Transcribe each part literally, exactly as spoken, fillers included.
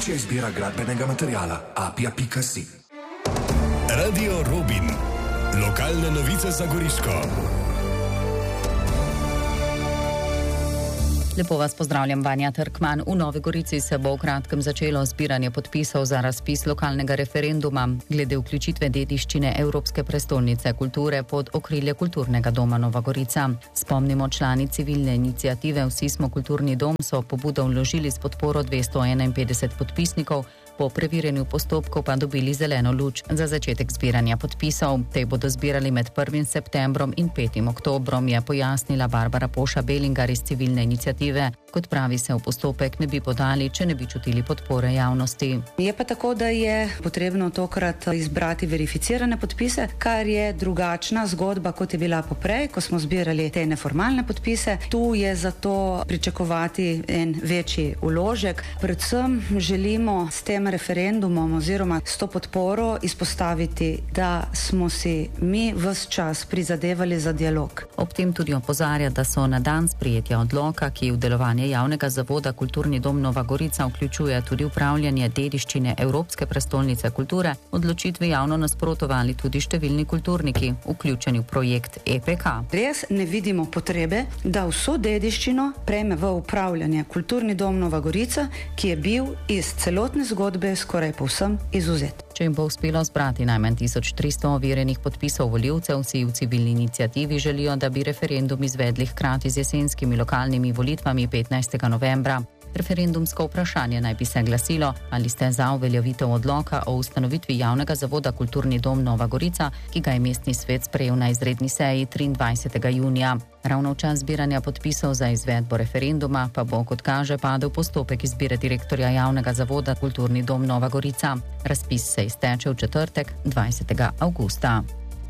Domača izbira gradbenega materiala apia pika si. Radio Robin. Lokalne novice za Goriško. Lepo vas pozdravljam, Vanja Trkman. V Novi Gorici se bo v kratkem začelo zbiranje podpisov za razpis lokalnega referenduma glede vključitve dediščine Evropske prestolnice kulture pod okrilje Kulturnega doma Nova Gorica. Spomnimo, člani civilne iniciative Vsi smo kulturni dom so pobudo vložili s podporo dvesto enainpetdeset podpisnikov, po preverjanju postopkov pa dobili zeleno luč za začetek zbiranja podpisov. Te bodo zbirali med prvim septembrom in petim oktobrom, je pojasnila Barbara Poša-Belingar iz civilne iniciative. Kot pravi, se v postopek ne bi podali, če ne bi čutili podpore javnosti. Je pa tako, da je potrebno tokrat izbrati verificirane podpise, kar je drugačna zgodba, kot je bila poprej, ko smo zbirali te neformalne podpise. Tu je zato pričakovati en večji vložek. Predvsem želimo s tem referendumom oziroma s to podporo izpostaviti, da smo si mi ves čas prizadevali za dialog. Ob tem tudi opozarja, da so na dan sprejetja odloka, ki v delovanje javnega zavoda Kulturni dom Nova Gorica vključuje tudi upravljanje dediščine Evropske prestolnice kulture, odločitvi javno nasprotovali tudi številni kulturniki, vključeni v projekt E P K. Res ne vidimo potrebe, da vso dediščino prejme v upravljanje Kulturni dom Nova Gorica, ki je bil iz celotne zgodbe skoraj povsem izuzet. Če jim bo uspelo zbrati najmanj tisoč tristo overjenih podpisov volivcev, vsi v civilni iniciativi želijo, da bi referendum izvedli hkrati z jesenskimi lokalnimi volitvami petnajstega novembra. Referendumsko vprašanje naj bi se glasilo, ali ste za uveljavitev odloka o ustanovitvi javnega zavoda Kulturni dom Nova Gorica, ki ga je mestni svet sprejel na izredni seji triindvajsetega junija. Ravno v čas zbiranja podpisov za izvedbo referenduma pa bo, kot kaže, padel postopek izbire direktorja javnega zavoda Kulturni dom Nova Gorica. Razpis se izteče v četrtek, dvajsetega avgusta.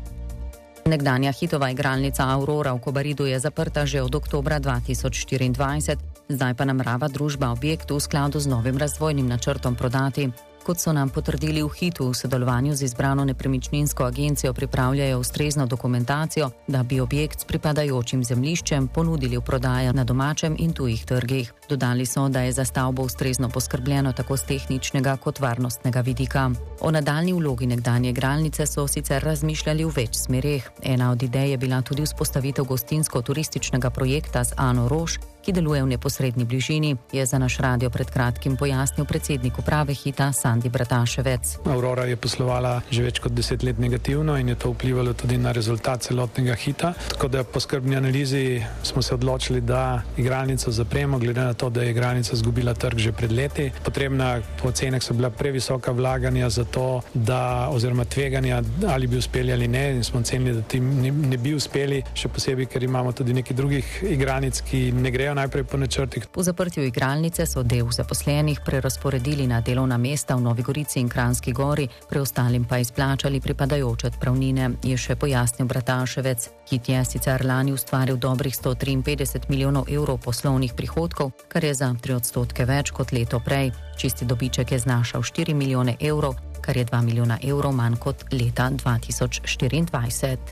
Nekdanja hitova igralnica Aurora v Kobaridu je zaprta že od oktobra dva tisoč štiriindvajset, zdaj pa namerava družba objekt v skladu z novim razvojnim načrtom prodati. Kot so nam potrdili v Hitu, v sodelovanju z izbrano nepremičninsko agencijo pripravljajo ustrezno dokumentacijo, da bi objekt s pripadajočim zemljiščem ponudili v prodajo na domačem in tujih trgih. Dodali so, da je za stavbo ustrezno poskrbljeno tako z tehničnega kot varnostnega vidika. O nadaljnji vlogi nekdanje igralnice so sicer razmišljali v več smereh. Ena od idej je bila tudi vzpostavitev gostinsko-turističnega projekta z Ano Roš, ki deluje v neposredni bližini, je za naš radio pred kratkim pojasnil predsednik uprave Hita Sandi Brataševec. Aurora je poslovala že več kot deset let negativno in je to vplivalo tudi na rezultat celotnega Hita. Tako da po skrbni analizi smo se odločili, da igralnico zapremo, glede na to, da je igralnica izgubila trg že pred leti. Potrebna po ocenah so bila previsoka vlaganja za to, da oziroma tveganja, ali bi uspeli ali ne, in smo ocenili, da ti ne, ne bi uspeli, še posebej, ker imamo tudi nekaj drugih igralnic, ki ne grejo najprej po načrtih. Po zaprtju igralnice so del zaposlenih prerazporedili na delovna mesta v Novi Gorici in Kranjski Gori, preostalim pa izplačali pripadajoče odpravnine, je še pojasnil Brataševec. Hit je sicer lani ustvaril dobrih sto triinpetdeset milijonov evrov poslovnih prihodkov, kar je za tri odstotke več kot leto prej. Čisti dobiček je znašal štiri milijone evrov, kar je dva milijona evrov manj kot leta dva tisoč štiriindvajset.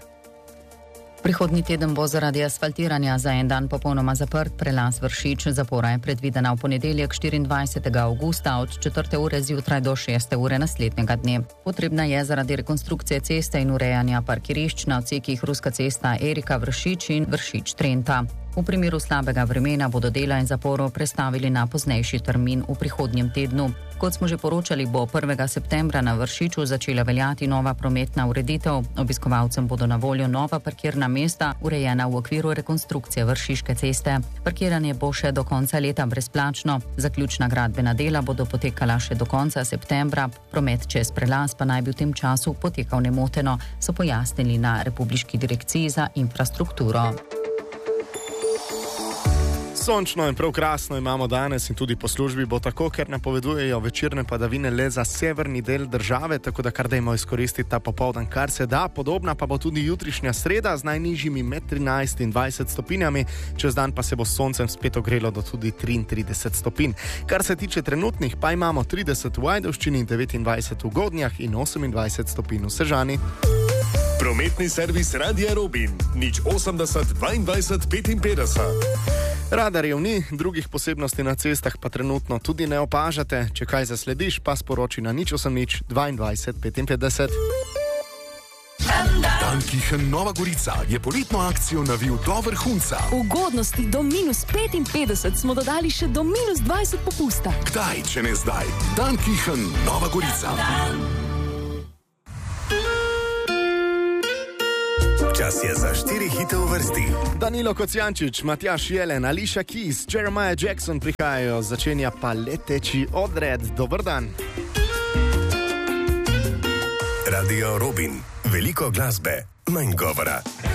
Prihodnji teden bo zaradi asfaltiranja za en dan popolnoma zaprt prelaz Vršič. Zapora je predvidena v ponedeljek štiriindvajsetega avgusta od četrte ure zjutraj do šeste ure naslednjega dne. Potrebna je zaradi rekonstrukcije ceste in urejanja parkirišč na odsekih Ruska cesta Erika Vršič in Vršič Trenta. V primeru slabega vremena bodo dela in zaporo prestavili na poznejši termin v prihodnjem tednu. Kot smo že poročali, bo prvega septembra na Vršiču začela veljati nova prometna ureditev. Obiskovalcem bodo na voljo nova parkirna mesta, urejena v okviru rekonstrukcije Vršiške ceste. Parkiranje bo še do konca leta brezplačno. Zaključna gradbena dela bodo potekala še do konca septembra. Promet čez prelaz pa naj bi v tem času potekal nemoteno, so pojasnili na Republiški direkciji za infrastrukturo. Sončno in prav krasno imamo danes in tudi po službi bo tako, ker napovedujejo večerne padavine le za severni del države, tako da kar dajmo izkoristiti ta popoldan, kar se da. Podobna pa bo tudi jutrišnja sreda z najnižjimi med trinajst in dvajset stopinjami, čez dan pa se bo s soncem spet ogrelo do tudi triintrideset stopinj. Kar se tiče trenutnih, pa imamo trideset v Ajdovščini, devetindvajset v Godnjah in osemindvajset stopinj v Sežani. Prometni servis Radia Robin, nič osemdeset dvaindvajset petinpetdeset. Radarjev ni, drugih posebnosti na cestah pa trenutno tudi ne opažate. Če kaj zaslediš, pa sporoči na nič osem nič dvaindvajset petinpetdeset. Dankihen Nova Gorica je poletno akcijo navil do vrhunca. Ugodnosti do minus petinpetdeset smo dodali še do minus dvajset popusta. Kdaj, če ne zdaj? Dankihen Nova Gorica. Čas je za štiri hite v vrsti. Danilo Kocijančič, Matjaž Jelen, Alicia Keys, Jeremiah Jackson prihajajo, začenja pa leteči odred. Dober dan. Radio Robin. Veliko glasbe, manj govora.